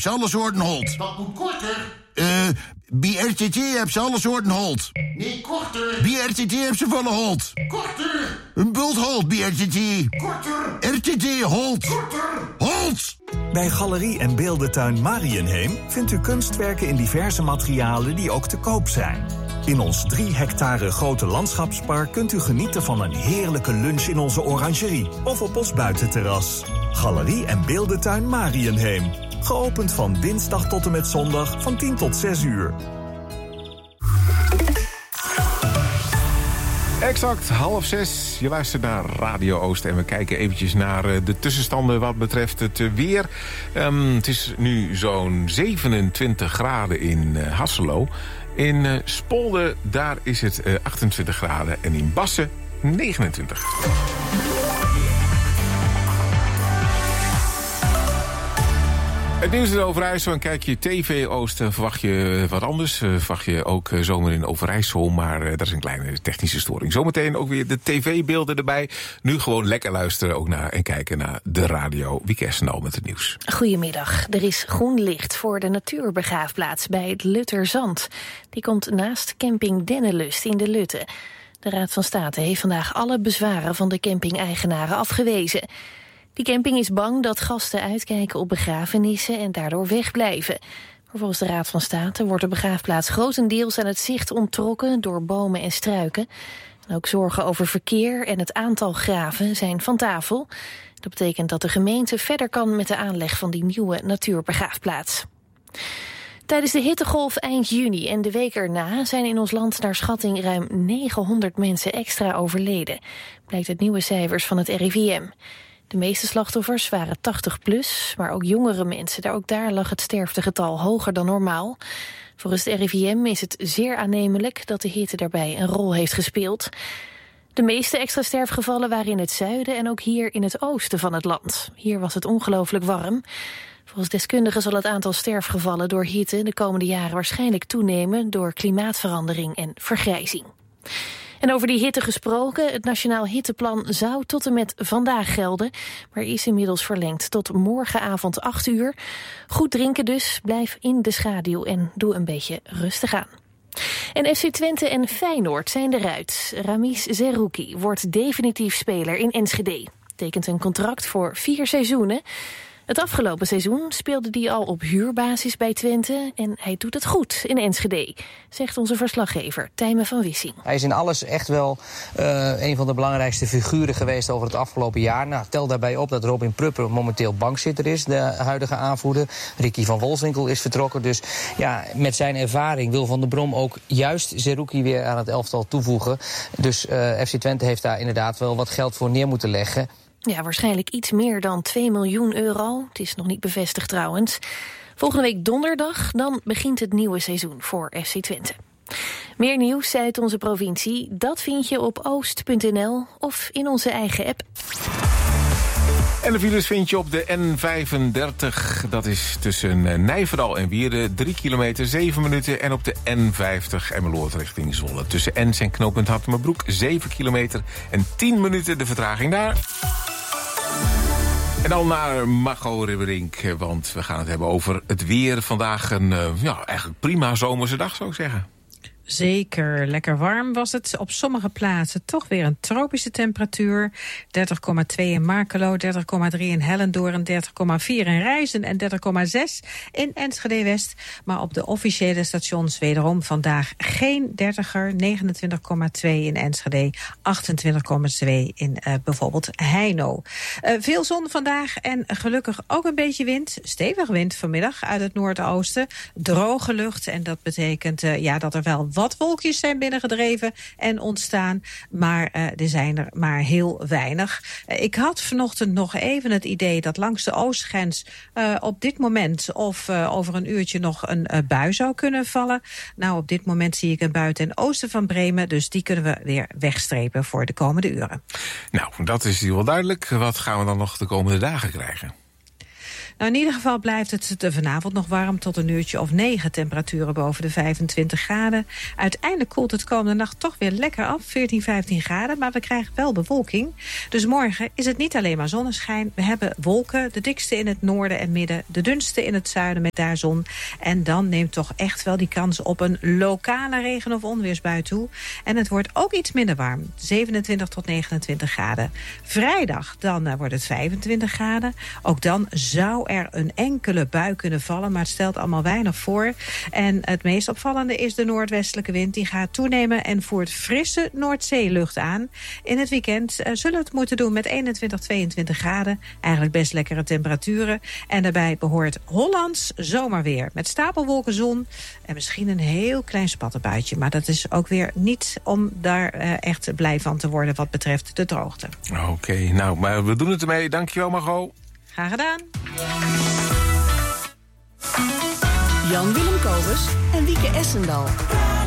ze alle soorten holt. Dat moet korter. Bij RTT heb ze alle soorten holt. Nee, korter. Bij RTT heb ze volle holt. Korter. Een bult holt bij RTT. Korter. RTT holt. Korter. Holt! Bij Galerie en Beeldentuin Mariënheem vindt u kunstwerken in diverse materialen die ook te koop zijn. In ons 3 hectare grote landschapspark kunt u genieten van een heerlijke lunch in onze orangerie of op ons buitenterras. Galerie en Beeldentuin Mariënheem. Geopend van dinsdag tot en met zondag van 10 tot 6 uur. Exact 5:30. Je luistert naar Radio Oost en we kijken eventjes naar de tussenstanden wat betreft het weer. Het is nu zo'n 27 graden in Hasselo. In Spolde, daar is het 28 graden en in Bassen 29. Het nieuws in Overijssel, en kijk je TV Oost, verwacht je wat anders. Verwacht je ook zomer in Overijssel, maar dat is een kleine technische storing. Zometeen ook weer de tv-beelden erbij. Nu gewoon lekker luisteren ook naar en kijken naar de radio. Wie Kersendal met het nieuws. Goedemiddag. Er is groen licht voor de natuurbegraafplaats bij het Lutterzand. Die komt naast camping Dennenlust in de Lutte. De Raad van State heeft vandaag alle bezwaren van de camping-eigenaren afgewezen. Die camping is bang dat gasten uitkijken op begrafenissen en daardoor wegblijven. Maar volgens de Raad van State wordt de begraafplaats grotendeels aan het zicht onttrokken door bomen en struiken. En ook zorgen over verkeer en het aantal graven zijn van tafel. Dat betekent dat de gemeente verder kan met de aanleg van die nieuwe natuurbegraafplaats. Tijdens de hittegolf eind juni en de week erna zijn in ons land naar schatting ruim 900 mensen extra overleden. Blijkt uit nieuwe cijfers van het RIVM. De meeste slachtoffers waren 80+, maar ook jongere mensen. Ook daar lag het sterftegetal hoger dan normaal. Volgens het RIVM is het zeer aannemelijk dat de hitte daarbij een rol heeft gespeeld. De meeste extra sterfgevallen waren in het zuiden en ook hier in het oosten van het land. Hier was het ongelooflijk warm. Volgens deskundigen zal het aantal sterfgevallen door hitte de komende jaren waarschijnlijk toenemen door klimaatverandering en vergrijzing. En over die hitte gesproken, het Nationaal Hitteplan zou tot en met vandaag gelden, maar is inmiddels verlengd tot morgenavond 8 uur. Goed drinken dus, blijf in de schaduw en doe een beetje rustig aan. En FC Twente en Feyenoord zijn eruit. Ramiz Zerouki wordt definitief speler in Enschede. Tekent een contract voor 4 seizoenen. Het afgelopen seizoen speelde hij al op huurbasis bij Twente en hij doet het goed in Enschede, zegt onze verslaggever Tijmen van Wissing. Hij is in alles echt wel een van de belangrijkste figuren geweest over het afgelopen jaar. Nou, tel daarbij op dat Robin Prupper momenteel bankzitter is, de huidige aanvoerder. Ricky van Wolfswinkel is vertrokken, dus ja, met zijn ervaring wil Van der Brom ook juist Zerouki weer aan het elftal toevoegen. Dus FC Twente heeft daar inderdaad wel wat geld voor neer moeten leggen. Ja, waarschijnlijk iets meer dan 2 miljoen euro. Het is nog niet bevestigd trouwens. Volgende week donderdag, dan begint het nieuwe seizoen voor FC Twente. Meer nieuws uit onze provincie, dat vind je op oost.nl of in onze eigen app. En de files vind je op de N35. Dat is tussen Nijverdal en Wierden. 3 kilometer, 7 minuten. En op de N50 Emmeloord richting Zwolle. Tussen Ens en knooppunt Hattemerbroek. 7 kilometer en 10 minuten de vertraging daar. En dan naar Margot Ribberink, want we gaan het hebben over het weer. Vandaag een eigenlijk prima zomerse dag, zou ik zeggen. Zeker, lekker warm was het. Op sommige plaatsen toch weer een tropische temperatuur. 30,2 in Markelo, 30,3 in Hellendoorn, 30,4 in Rijssen en 30,6 in Enschede-West. Maar op de officiële stations wederom vandaag geen 30er, 29,2 in Enschede, 28,2 in bijvoorbeeld Heino. Veel zon vandaag en gelukkig ook een beetje wind. Stevige wind vanmiddag uit het noordoosten. Droge lucht en dat betekent dat er wel wat wolkjes zijn binnengedreven en ontstaan, maar er zijn er maar heel weinig. Ik had vanochtend nog even het idee dat langs de oostgrens op dit moment of over een uurtje nog een bui zou kunnen vallen. Nou, op dit moment zie ik een bui ten oosten van Bremen, dus die kunnen we weer wegstrepen voor de komende uren. Nou, dat is hier wel duidelijk. Wat gaan we dan nog de komende dagen krijgen? Nou, in ieder geval blijft het vanavond nog warm tot een uurtje of 9. Temperaturen boven de 25 graden. Uiteindelijk koelt het komende nacht toch weer lekker af, 14, 15 graden. Maar we krijgen wel bewolking. Dus morgen is het niet alleen maar zonneschijn. We hebben wolken, de dikste in het noorden en midden, de dunste in het zuiden met daar zon. En dan neemt toch echt wel die kans op een lokale regen- of onweersbui toe. En het wordt ook iets minder warm, 27 tot 29 graden. Vrijdag, dan wordt het 25 graden. Ook dan zou er een enkele bui kunnen vallen, maar het stelt allemaal weinig voor. En het meest opvallende is de noordwestelijke wind. Die gaat toenemen en voert frisse Noordzeelucht aan. In het weekend zullen we het moeten doen met 21, 22 graden. Eigenlijk best lekkere temperaturen. En daarbij behoort Hollands zomerweer. Met stapelwolken, zon en misschien een heel klein spattenbuitje. Maar dat is ook weer niet om daar echt blij van te worden wat betreft de droogte. Oké, nou, maar we doen het ermee. Dankjewel, Margot. Graag gedaan. Jan Willem Kobus en Wieke Essendal.